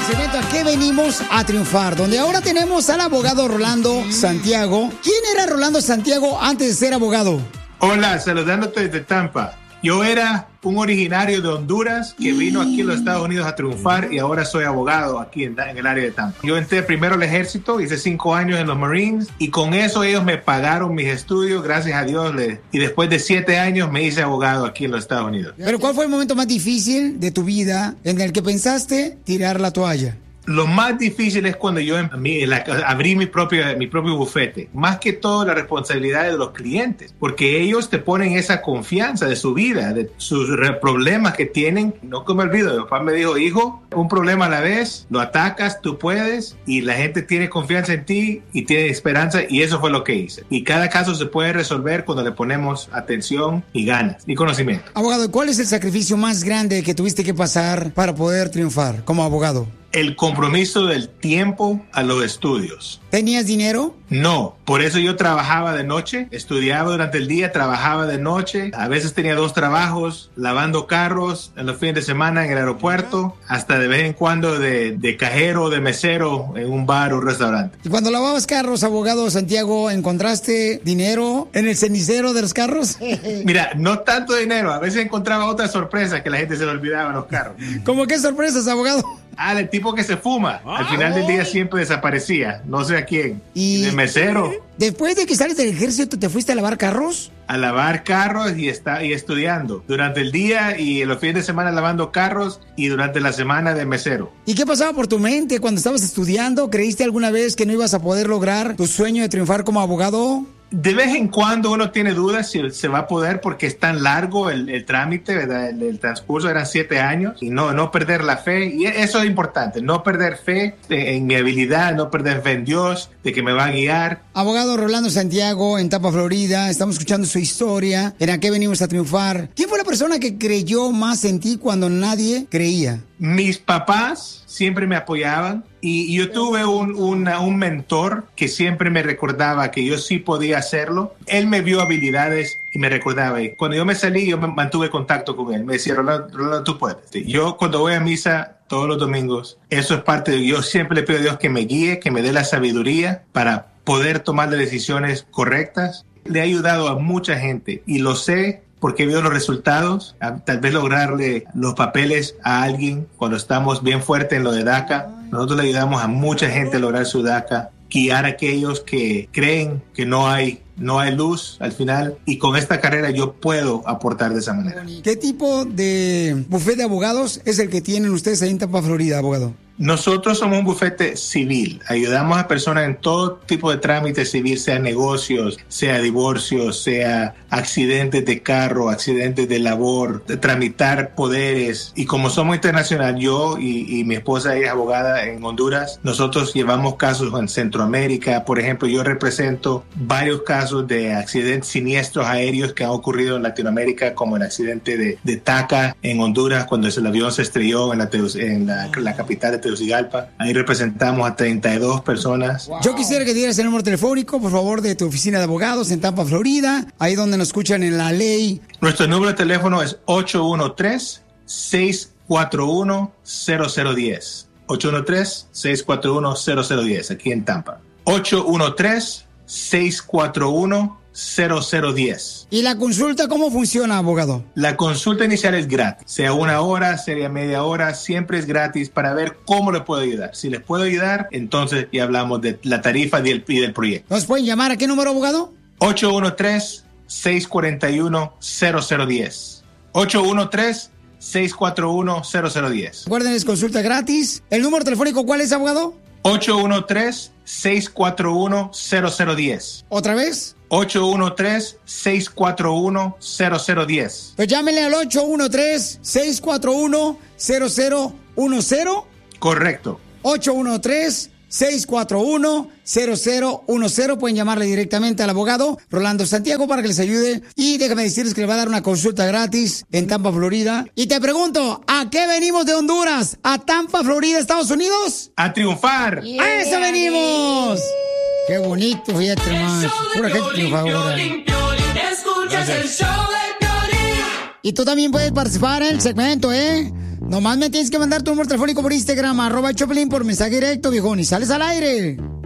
segmento ¿A qué venimos a triunfar? Donde ahora tenemos al abogado Rolando Santiago. ¿Quién era Rolando Santiago antes de ser abogado? Hola, saludándote desde Tampa. Yo era un originario de Honduras que vino aquí a los Estados Unidos a triunfar y ahora soy abogado aquí en el área de Tampa. Yo entré primero al ejército, hice 5 años en los Marines y con eso ellos me pagaron mis estudios, gracias a Dios. Y después de 7 años me hice abogado aquí en los Estados Unidos. Pero ¿cuál fue el momento más difícil de tu vida en el que pensaste tirar la toalla? Lo más difícil es cuando yo abrí mi propio bufete. Más que todo la responsabilidad de los clientes, porque ellos te ponen esa confianza de su vida, de sus problemas que tienen. No que me olvido, mi papá me dijo, hijo, un problema a la vez, lo atacas, tú puedes, y la gente tiene confianza en ti y tiene esperanza, y eso fue lo que hice. Y cada caso se puede resolver cuando le ponemos atención y ganas y conocimiento. Abogado, ¿cuál es el sacrificio más grande que tuviste que pasar para poder triunfar como abogado? El compromiso del tiempo a los estudios. ¿Tenías dinero? No, por eso yo trabajaba de noche, estudiaba durante el día, trabajaba de noche. A veces tenía 2 trabajos, lavando carros en los fines de semana en el aeropuerto, hasta de vez en cuando de cajero o de mesero en un bar o un restaurante. ¿Y cuando lavabas carros, abogado Santiago, encontraste dinero en el cenicero de los carros? Mira, no tanto dinero, a veces encontraba otras sorpresas que la gente se le olvidaba en los carros. ¿Cómo qué sorpresas, abogado? El tipo que se fuma. Al final del día siempre desaparecía. No sé a quién. ¿Y el mesero? Después de que sales del ejército, ¿te fuiste a lavar carros? A lavar carros y estudiando. Durante el día y los fines de semana lavando carros y durante la semana de mesero. ¿Y qué pasaba por tu mente cuando estabas estudiando? ¿Creíste alguna vez que no ibas a poder lograr tu sueño de triunfar como abogado? De vez en cuando uno tiene dudas si se va a poder porque es tan largo el trámite, ¿verdad? El transcurso eran 7 años y no perder la fe. Y eso es importante, no perder fe en mi habilidad, no perder fe en Dios, de que me va a guiar. Abogado Rolando Santiago en Tampa, Florida, estamos escuchando su historia, en ¿A qué venimos a triunfar? ¿Quién fue la persona que creyó más en ti cuando nadie creía? Mis papás siempre me apoyaban y yo tuve un mentor que siempre me recordaba que yo sí podía hacerlo. Él me vio habilidades y me recordaba. Y cuando yo me salí, yo me mantuve contacto con él. Me decía, Rolando, tú puedes. Yo cuando voy a misa todos los domingos, eso es parte de... Yo siempre le pido a Dios que me guíe, que me dé la sabiduría para poder tomar las decisiones correctas. Le ha ayudado a mucha gente y lo sé porque veo los resultados. Tal vez lograrle los papeles a alguien cuando estamos bien fuertes en lo de DACA. Nosotros le ayudamos a mucha gente a lograr su DACA, guiar a aquellos que creen que no hay luz al final, y con esta carrera yo puedo aportar de esa manera. ¿Qué tipo de bufete de abogados es el que tienen ustedes ahí en Tampa, Florida, abogado? Nosotros somos un bufete civil. Ayudamos a personas en todo tipo de trámite civil, sea negocios, sea divorcios, sea accidentes de carro, accidentes de labor, de tramitar poderes. Y como somos internacional, yo y mi esposa es abogada en Honduras, nosotros llevamos casos en Centroamérica. Por ejemplo, yo represento varios casos de accidentes siniestros aéreos que han ocurrido en Latinoamérica, como el accidente de Taca en Honduras, cuando el avión se estrelló en la capital de Tegucigalpa. Ahí representamos a 32 personas. Yo quisiera que dieras el número telefónico, por favor, de tu oficina de abogados en Tampa, Florida, ahí donde nos escuchan en la ley. Nuestro número de teléfono es 813-641-0010. 813-641-0010, aquí en Tampa. 813-641-0010. ¿Y la consulta cómo funciona, abogado? La consulta inicial es gratis, sea 1 hora, sea media hora, siempre es gratis para ver cómo le puedo ayudar. Si les puedo ayudar, entonces ya hablamos de la tarifa y del proyecto. ¿Nos pueden llamar a qué número, abogado? 813-641-0010. 813-641-0010. Recuerden, es consulta gratis. ¿El número telefónico cuál es, abogado? 813-641-0010. ¿Otra vez? 813-641-0010. Pues llámenle al 813-641-0010. Correcto. 813-641-0010. Pueden llamarle directamente al abogado Rolando Santiago para que les ayude. Y déjame decirles que le va a dar una consulta gratis en Tampa, Florida. Y te pregunto, ¿a qué venimos de Honduras? ¿A Tampa, Florida, Estados Unidos? ¡A triunfar! Yeah, ¡a eso venimos! ¡Qué bonito, fíjate más! Pura gente triunfadora. Y tú también puedes participar en el segmento, Nomás me tienes que mandar tu número telefónico por Instagram, @Choplin, por mensaje directo, viejón, y sales al aire.